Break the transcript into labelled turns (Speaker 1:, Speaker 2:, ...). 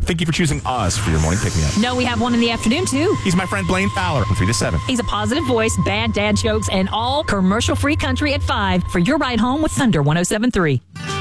Speaker 1: Thank you for choosing us for your morning pick-me-up.
Speaker 2: No, we have one in the afternoon, too.
Speaker 1: He's my friend Blaine Fowler from 3 to 7.
Speaker 2: He's a positive voice, bad dad jokes, and all commercial-free country at 5 for your ride home with Thunder 107.3.